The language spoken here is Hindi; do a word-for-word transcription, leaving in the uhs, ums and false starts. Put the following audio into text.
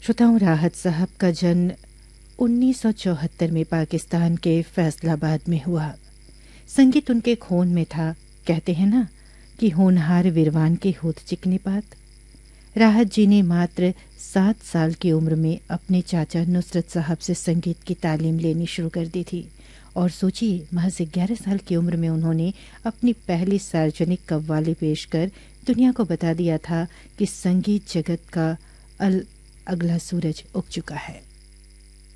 श्रोताओं, राहत साहब का जन्म उन्नीस सौ चौहत्तर में पाकिस्तान के फैसलाबाद में हुआ। संगीत उनके खून में था। कहते हैं ना कि होनहार विरवान के होठ चिकनी पात। राहत जी ने मात्र सात साल की उम्र में अपने चाचा नुसरत साहब से संगीत की तालीम लेनी शुरू कर दी थी। और सोचिए, महज ग्यारह साल की उम्र में उन्होंने अपनी पहली सार्वजनिक कव्वाली पेश कर दुनिया को बता दिया था कि संगीत जगत का अल अगला सूरज उग चुका है।